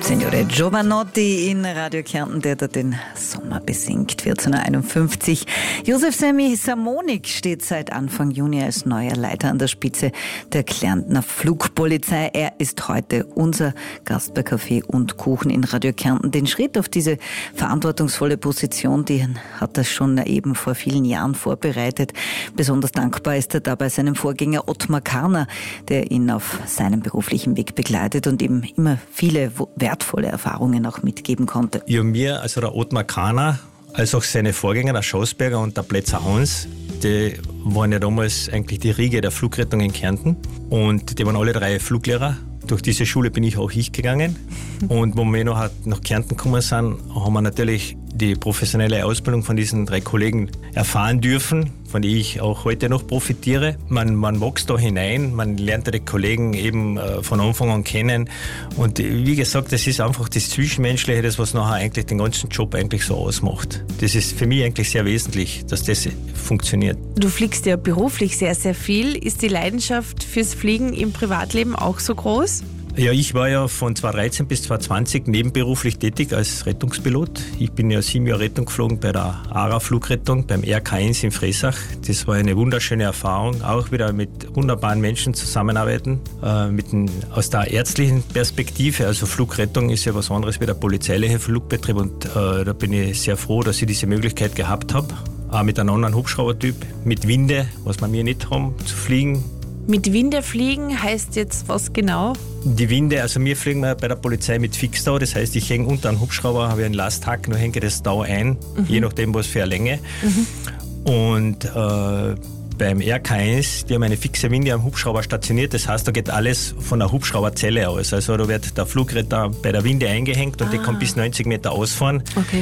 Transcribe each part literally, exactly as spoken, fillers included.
Signore Giovanotti in Radio Kärnten, der da den Sommer besingt. vierzehn Uhr einundfünfzig. Josef Semi Samonik steht seit Anfang Juni als neuer Leiter an der Spitze der Kärntner Flugpolizei. Er ist heute unser Gast bei Kaffee und Kuchen in Radio Kärnten. Den Schritt auf diese verantwortungsvolle Position, den hat er schon eben vor vielen Jahren vorbereitet. Besonders dankbar ist er dabei seinem Vorgänger Ottmar Karner, der ihn auf seinem beruflichen Weg begleitet und ihm immer viele wertvolle Erfahrungen auch mitgeben konnte. Ja, mir, also der Ottmar Karner, als auch seine Vorgänger, der Schausberger und der Plätzer Hans, die waren ja damals eigentlich die Riege der Flugrettung in Kärnten und die waren alle drei Fluglehrer. Durch diese Schule bin ich auch ich gegangen und wo wir noch nach Kärnten gekommen sind, haben wir natürlich die professionelle Ausbildung von diesen drei Kollegen erfahren dürfen, von der ich auch heute noch profitiere. Man, man wächst da hinein, man lernt die Kollegen eben äh, von Anfang an kennen und wie gesagt, das ist einfach das Zwischenmenschliche, das was nachher eigentlich den ganzen Job eigentlich so ausmacht. Das ist für mich eigentlich sehr wesentlich, dass das funktioniert. Du fliegst ja beruflich sehr, sehr viel. Ist die Leidenschaft fürs Fliegen im Privatleben auch so groß? Ja, ich war ja von zweitausenddreizehn bis zweitausendzwanzig nebenberuflich tätig als Rettungspilot. Ich bin ja sieben Jahre Rettung geflogen bei der A R A Flugrettung, beim R K eins in Fressach. Das war eine wunderschöne Erfahrung, auch wieder mit wunderbaren Menschen zusammenarbeiten, äh, mit den, aus der ärztlichen Perspektive. Also Flugrettung ist ja was anderes wie der polizeiliche Flugbetrieb und äh, da bin ich sehr froh, dass ich diese Möglichkeit gehabt habe. Auch mit einem anderen Hubschraubertyp, mit Winde, was wir mir nicht haben, zu fliegen. Mit Winde fliegen heißt jetzt was genau? Die Winde, also wir fliegen bei der Polizei mit Fixtau, das heißt, ich hänge unter einem Hubschrauber, habe einen Lasthaken, nur hänge das Tau ein, mhm. je nachdem was für eine Länge. Mhm. Und äh, beim R K eins, die haben eine fixe Winde am Hubschrauber stationiert, das heißt, da geht alles von der Hubschrauberzelle aus. Also da wird der Flugretter bei der Winde eingehängt und ah. die kann bis neunzig Meter ausfahren. Okay.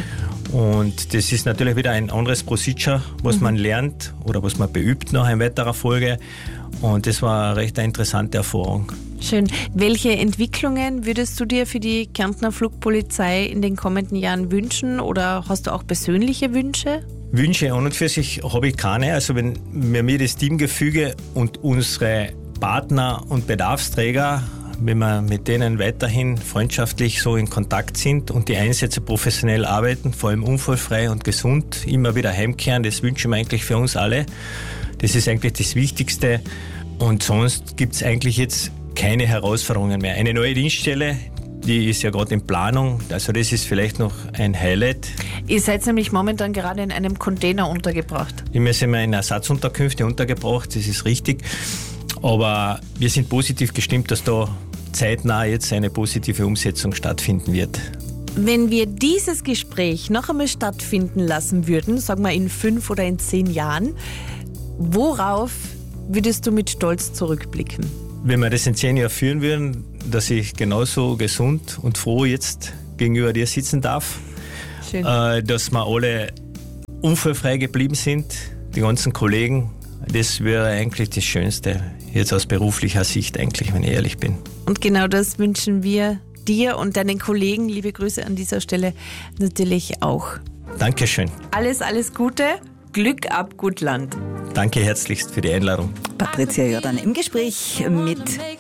Und das ist natürlich wieder ein anderes Procedure, was mhm. man lernt oder was man beübt nach in weiterer Folge. Und das war eine recht interessante Erfahrung. Schön. Welche Entwicklungen würdest du dir für die Kärntner Flugpolizei in den kommenden Jahren wünschen oder hast du auch persönliche Wünsche? Wünsche an und für sich habe ich keine. Also wenn mir das Teamgefüge und unsere Partner und Bedarfsträger, wenn wir mit denen weiterhin freundschaftlich so in Kontakt sind und die Einsätze professionell arbeiten, vor allem unfallfrei und gesund, immer wieder heimkehren, das wünschen wir eigentlich für uns alle. Das ist eigentlich das Wichtigste und sonst gibt es eigentlich jetzt keine Herausforderungen mehr. Eine neue Dienststelle, die ist ja gerade in Planung, also das ist vielleicht noch ein Highlight. Ihr seid nämlich momentan gerade in einem Container untergebracht. Wir sind in Ersatzunterkünfte untergebracht, das ist richtig, aber wir sind positiv gestimmt, dass da zeitnah jetzt eine positive Umsetzung stattfinden wird. Wenn wir dieses Gespräch noch einmal stattfinden lassen würden, sagen wir in fünf oder in zehn Jahren, worauf würdest du mit Stolz zurückblicken? Wenn wir das in zehn Jahren führen würden, dass ich genauso gesund und froh jetzt gegenüber dir sitzen darf, Schön. Äh, dass wir alle unfallfrei geblieben sind, die ganzen Kollegen, das wäre eigentlich das Schönste, jetzt aus beruflicher Sicht eigentlich, wenn ich ehrlich bin. Und genau das wünschen wir dir und deinen Kollegen, liebe Grüße an dieser Stelle, natürlich auch. Dankeschön. Alles, alles Gute, Glück ab, gut Land. Danke herzlichst für die Einladung. Patricia Jordan im Gespräch mit